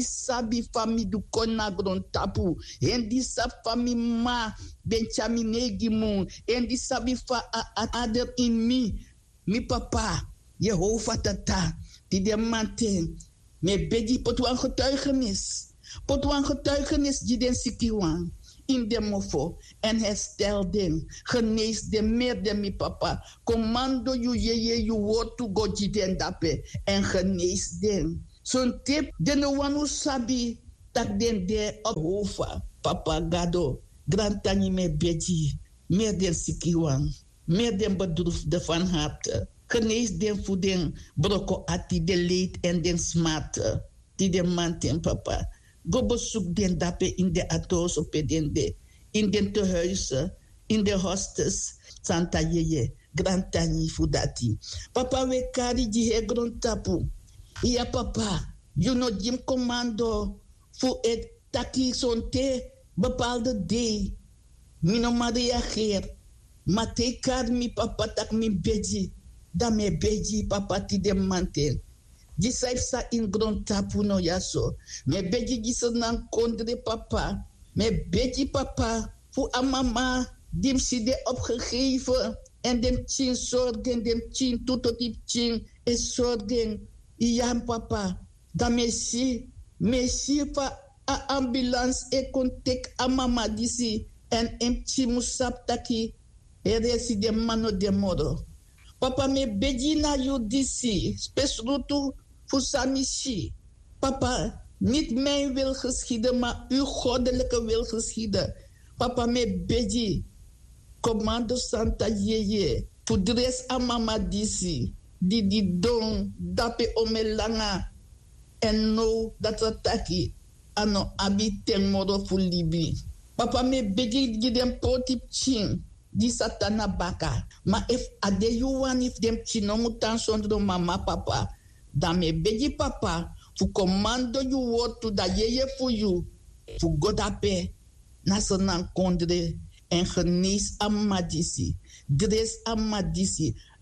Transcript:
sabi fami du kona gron tapu. En di sa fami ma Benjamin Gimun. En di sabi fa ader in mi papa. Jehovah tata. Die de manten. Me bedi potwan getuigenis. Potwan getuigenis die den sikiwan. In de mofo. En herstel den. Genees den meer den mi papa. Commando you woord to go den dape. En genees den. Zo'n tip. Den no wanu sabi. Tak den de op hofa. Papa gado. Grantani me bedi. Meer den sikiwan. Meer den bedroefde van harte. Genees den voor den broko ati de leed en den smart. Die den manten papa. Go bezoek den dape in de atos op de. In den tehuizen. In de hostes. Santa Yeye. Grantani fudati. Papa we kari di he grondtapu. Ja papa. You know Jim commando. Voor het taki sonte. Bepaalde day. Mino Maria geer. Maar te kar mi papa tak mi beji. Da me beji papa ti de manten. Di saif sa in grond tapu no yaso. Me beji gisa nan kondre papa. Me beji papa. Fu amama. Dim si de opgegeven. En dem chin zorgen. Dem chin tutotip chin. E zorgen. Ja papa. Da me si. Me si fa a ambulance. E kontek amama disi. En em chi musap taki. E resi de mano de moro. Papa me beji na you disi. Spesrutu fusamishi. Papa, niet mijn wil geschieden, maar uw goddelijke wil geschieden. Papa me beji. Commando Santa Yeye. Pudres amama disi. Di don dape omelanga. En no dat ataki. Ano abi ten moro fu libi. Papa me beji gidem potip chin. Di satana baka. Maar if ade you want if dem chinomutan sondro mama papa. Dan me beji papa. Fu commando you word to da yeye for you. Fu godape. Nasanan kondre. En genees amadisi. Dres amadisi.